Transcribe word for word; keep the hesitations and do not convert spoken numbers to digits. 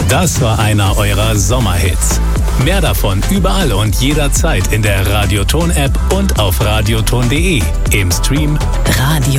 Das war einer eurer Sommerhits. Mehr davon überall und jederzeit in der Radioton-App und auf radioton punkt de. Im Stream Radio